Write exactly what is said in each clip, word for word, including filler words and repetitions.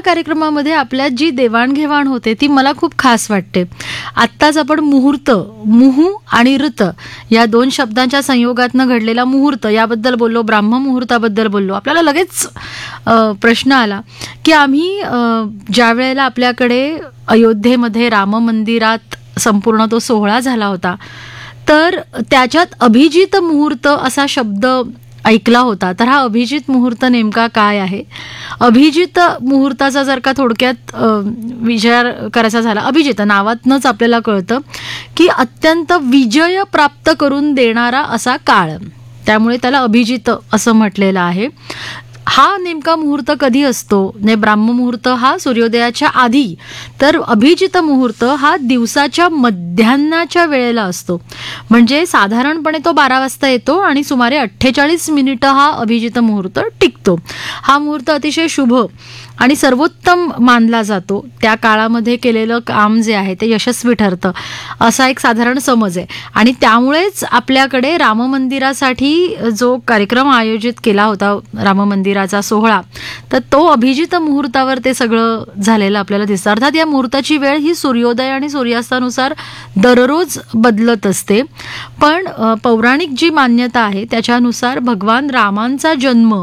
कार्यक्रमामध्ये आपल्यात जी देवाणघेवाण होते ती मला खूप खास वाटते. आत्ताच आपण मुहूर्त, मुहू आणि ऋत या दोन शब्दांच्या संयोगातनं घडलेला मुहूर्त याबद्दल बोललो, ब्राह्म मुहूर्ताबद्दल बोललो. आपल्याला लगेच प्रश्न आला की आम्ही ज्या वेळेला आपल्याकडे अयोध्येमध्ये राम मंदिरात संपूर्ण तो सोहळा झाला होता, तर त्याच्यात अभिजित मुहूर्त असा शब्द ऐकला होता. तर हा अभिजित मुहूर्त नेमका काय आहे? अभिजित मुहूर्ताचा जर का थोडक्यात विचार करायचा झाला, अभिजित नावातनंच आपल्याला कळतं की अत्यंत विजय प्राप्त करून देणारा असा काळ, त्यामुळे त्याला अभिजित असं म्हटलेलं आहे. हा नेमका मुहूर्त कधी असतो? ने ब्राह्ममुहूर्त हा सूर्योदयाच्या आधी, तर अभिजित मुहूर्त हा दिवसाच्या मध्यान्नाच्या वेळेला असतो. म्हणजे साधारणपणे तो बारा वाजता येतो आणि सुमारे अठ्ठेचाळीस मिनिटं हा अभिजित मुहूर्त टिकतो. हा मुहूर्त अतिशय शुभ आणि सर्वोत्तम मानला जातो. त्या काळामध्ये केलेलं काम जे आहे ते यशस्वी ठरतं असा एक साधारण समज आहे. आणि त्यामुळेच आपल्याकडे राम मंदिरासाठी जो कार्यक्रम आयोजित केला होता, राम मंदिराचा सोहळा, तर तो अभिजित मुहूर्तावर ते सगळं झालेलं आपल्याला दिसतं. अर्थात या मुहूर्ताची वेळ ही सूर्योदय आणि सूर्यास्तानुसार दररोज बदलत असते. पण पौराणिक जी मान्यता आहे त्याच्यानुसार भगवान रामांचा जन्म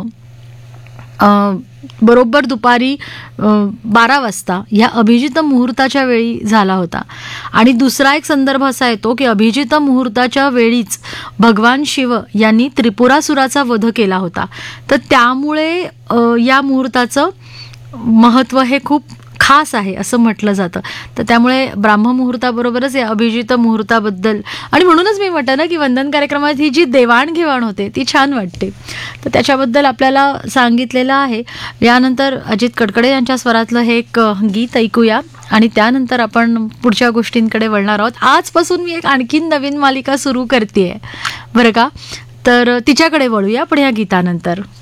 बरोबर दुपारी बारा वाजता ह्या अभिजित मुहूर्ताच्या वेळी झाला होता. आणि दुसरा एक संदर्भ असा येतो की अभिजित मुहूर्ताच्या वेळीच भगवान शिव यांनी त्रिपुरासुराचा वध केला होता. तर त्यामुळे या मुहूर्ताचं महत्त्व हे खूप खास आहे असं म्हटलं जातं. तर त्यामुळे ब्राह्ममुहूर्ताबरोबरच या अभिजित मुहूर्ताबद्दल, आणि म्हणूनच मी म्हटलं ना की वंदन कार्यक्रमात ही जी देवाणघेवाण होते ती छान वाटते, तर त्याच्याबद्दल आपल्याला सांगितलेलं आहे. यानंतर अजित कडकडे यांच्या स्वरातलं हे एक गीत ऐकूया आणि त्यानंतर आपण पुढच्या गोष्टींकडे वळणार आहोत. आजपासून मी एक आणखीन नवीन मालिका सुरू करते बरं का, तर तिच्याकडे वळूया पण या गीतानंतर.